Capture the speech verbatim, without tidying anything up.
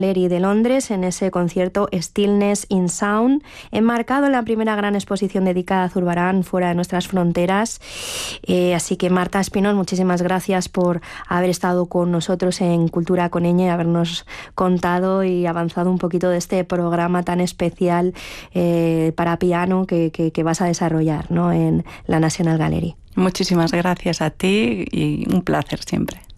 Gallery de Londres, en ese concierto Stillness in Sound, enmarcado en la primera gran exposición dedicada a Zurbarán fuera de nuestras fronteras. Eh, así que Marta Espinón, muchísimas gracias por haber estado con nosotros en Cultura Coneña y habernos contado y avanzado un poquito de este programa tan especial eh, para piano que, que, que vas a desarrollar, ¿no?, en la National Gallery. Muchísimas gracias a ti y un placer siempre.